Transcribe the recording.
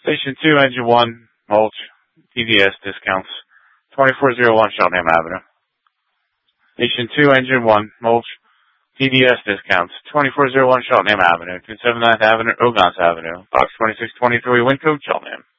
Station 2, Engine 1, mulch, TDS discounts, 2401 Cheltenham Avenue. Station 2, Engine 1, mulch, TDS discounts, 2401 Cheltenham Avenue, 279th Avenue, Ogons Avenue, box 2623, Wyncote, Cheltenham.